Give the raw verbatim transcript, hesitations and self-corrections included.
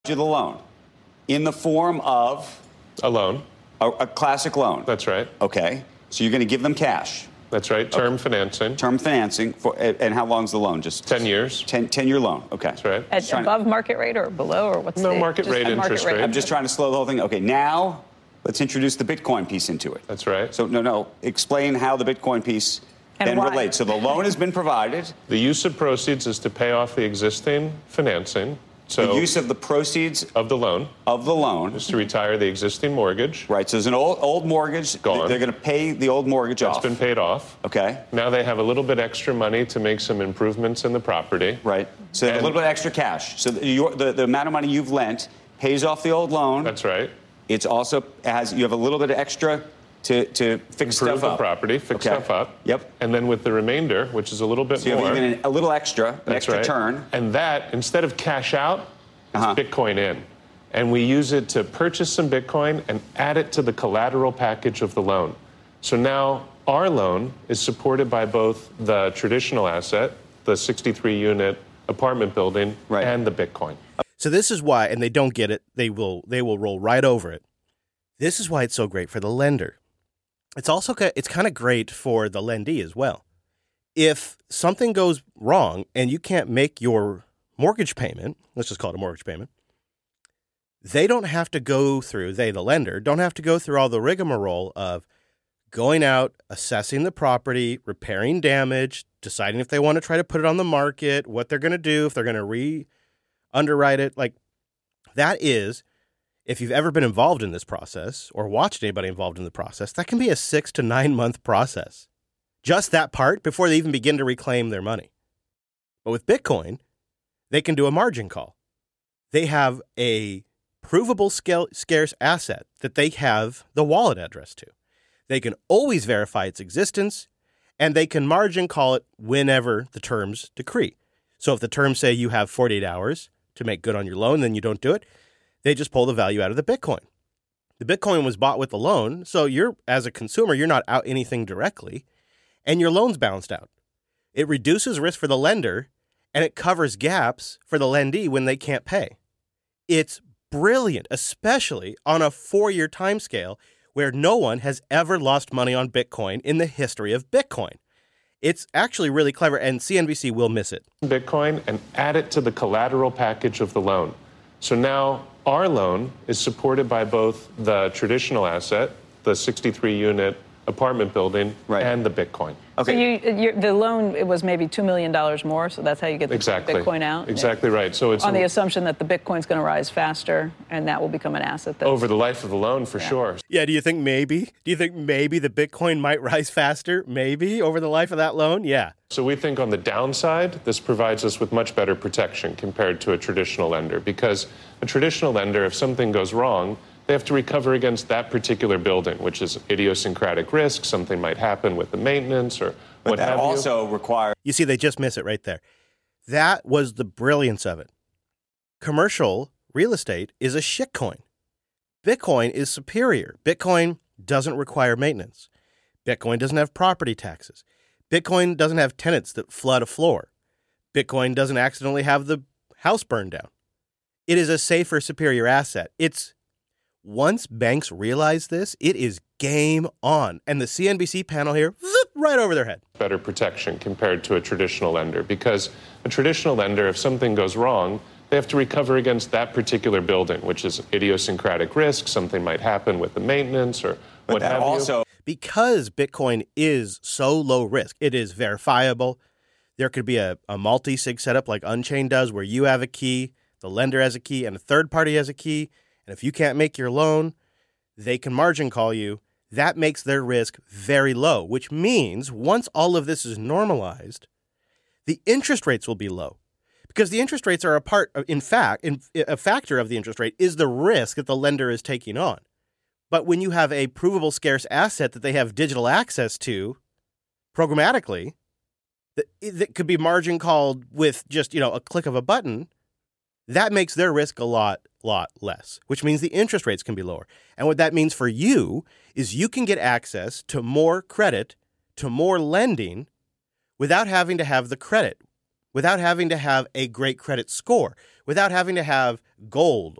you the loan in the form of a loan, a, a classic loan. That's right. Okay, so you're going to give them cash. That's right. Term okay. financing. Term financing. For, and how long's the loan? Just ten years. ten, ten-year loan. Okay. That's right. At above to, market rate or below, or what's no the, market rate interest rate. rate? I'm just trying to slow the whole thing. Okay, now let's introduce the Bitcoin piece into it. That's right. So no, no. Explain how the Bitcoin piece and then why? relates. So the loan has been provided. The use of proceeds is to pay off the existing financing. So the use of the proceeds of the loan of the loan is to retire the existing mortgage. Right. So there's an old old mortgage. Gone. They're going to pay the old mortgage That's off. That's been paid off. Okay. Now they have a little bit extra money to make some improvements in the property. Right. So they have a little bit extra cash. So the, your, the the amount of money you've lent pays off the old loan. That's right. It's also has you have a little bit of extra to to fix Improve stuff the up. property, fix okay. stuff up. Yep. And then with the remainder, which is a little bit so you more. have even a little extra, an That's extra right. turn. And that, instead of cash out, uh-huh. it's Bitcoin in. And we use it to purchase some Bitcoin and add it to the collateral package of the loan. So now our loan is supported by both the traditional asset, the sixty-three unit apartment building, right. and the Bitcoin. So this is why, and they don't get it, they will they will roll right over it. This is why it's so great for the lender. It's also it's kind of great for the lendee as well. If something goes wrong and you can't make your mortgage payment, let's just call it a mortgage payment, they don't have to go through, they, the lender, don't have to go through all the rigmarole of going out, assessing the property, repairing damage, deciding if they want to try to put it on the market, what they're going to do, if they're going to re-underwrite it. Like, that is, if you've ever been involved in this process or watched anybody involved in the process, that can be a six to nine month process. Just that part before they even begin to reclaim their money. But with Bitcoin, they can do a margin call. They have a provable scale, scarce asset that they have the wallet address to. They can always verify its existence, and they can margin call it whenever the terms decree. So if the terms say you have forty-eight hours to make good on your loan, then you don't do it, they just pull the value out of the Bitcoin. The Bitcoin was bought with the loan, so you're, as a consumer, you're not out anything directly, and your loan's balanced out. It reduces risk for the lender, and it covers gaps for the lendee when they can't pay. It's brilliant, especially on a four-year time scale where no one has ever lost money on Bitcoin in the history of Bitcoin. It's actually really clever, and C N B C will miss it. Bitcoin and add it to the collateral package of the loan. So now our loan is supported by both the traditional asset, the sixty-three unit apartment building, right. and the Bitcoin. Okay. So you, you're, the loan, it was maybe two million dollars more, so that's how you get the exactly. Bitcoin out? Exactly yeah. right. So it's on the assumption that the Bitcoin's going to rise faster, and that will become an asset. That's, over the life of the loan, for yeah. sure. Yeah, do you think maybe? Do you think maybe the Bitcoin might rise faster, maybe, over the life of that loan? Yeah. So we think on the downside, this provides us with much better protection compared to a traditional lender, because a traditional lender, if something goes wrong, they have to recover against that particular building, which is idiosyncratic risk. Something might happen with the maintenance or but what that have you. also requires... You see, they just miss it right there. That was the brilliance of it. Commercial real estate is a shitcoin. Bitcoin is superior. Bitcoin doesn't require maintenance. Bitcoin doesn't have property taxes. Bitcoin doesn't have tenants that flood a floor. Bitcoin doesn't accidentally have the house burned down. It is a safer, superior asset. It's Once banks realize this, it is game on. And the C N B C panel here, zip, right over their head. Better protection compared to a traditional lender, because a traditional lender, if something goes wrong, they have to recover against that particular building, which is idiosyncratic risk. Something might happen with the maintenance or but what that have also- you. Because Bitcoin is so low risk, it is verifiable. There could be a, a multi-sig setup like Unchained does, where you have a key, the lender has a key, and a third party has a key. And if you can't make your loan, they can margin call you. That makes their risk very low, which means once all of this is normalized, the interest rates will be low. Because the interest rates are a part of, in fact, in, a factor of the interest rate is the risk that the lender is taking on. But when you have a provable scarce asset that they have digital access to programmatically, that, that could be margin called with just, you know, a click of a button, that makes their risk a lot, lot less, which means the interest rates can be lower. And what that means for you is you can get access to more credit, to more lending, without having to have the credit. without having to have a great credit score, without having to have gold